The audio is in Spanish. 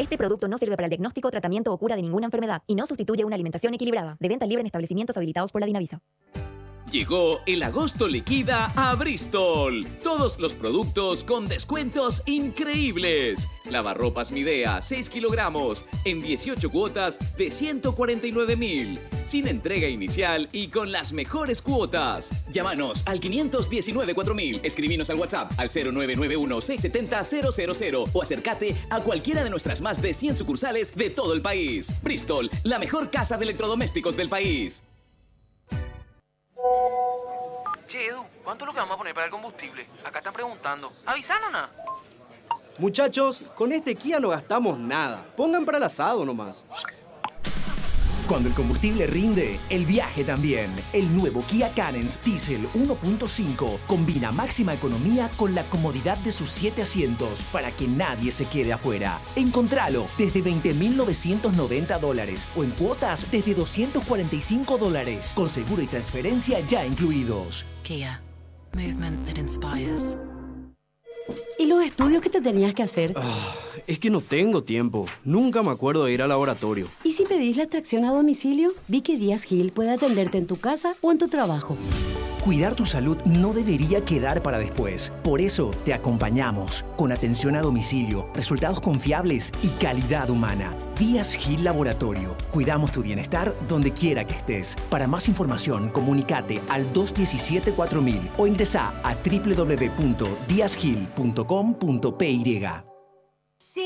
Este producto no sirve para el diagnóstico, tratamiento o cura de ninguna enfermedad y no sustituye una alimentación equilibrada. De venta libre en establecimientos habilitados por la Dinavisa. Llegó el agosto liquida a Bristol. Todos los productos con descuentos increíbles. Lavarropas Midea 6 kilogramos en 18 cuotas de 149.000. Sin entrega inicial y con las mejores cuotas. Llámanos al 519-4000. Escribinos al WhatsApp al 0991-670-000 o acércate a cualquiera de nuestras más de 100 sucursales de todo el país. Bristol, la mejor casa de electrodomésticos del país. Che, Edu, ¿cuánto es lo que vamos a poner para el combustible? Acá están preguntando. ¿Avisaron nada? Muchachos, con este Kia no gastamos nada. Pongan para el asado nomás. Cuando el combustible rinde, el viaje también. El nuevo Kia Carens Diesel 1.5 combina máxima economía con la comodidad de sus 7 asientos para que nadie se quede afuera. Encontralo desde $20,990 o en cuotas desde $245 con seguro y transferencia ya incluidos. Kia. Movement that inspires. ¿Y los estudios que te tenías que hacer? Es que no tengo tiempo. Nunca me acuerdo de ir al laboratorio. ¿Y si pedís la extracción a domicilio? Vi que Díaz Gil puede atenderte en tu casa o en tu trabajo. Cuidar tu salud no debería quedar para después. Por eso te acompañamos con atención a domicilio, resultados confiables y calidad humana. Díaz Gil Laboratorio. Cuidamos tu bienestar donde quiera que estés. Para más información, comunícate al 217-4000 o ingresa a www.diazgil.com.py.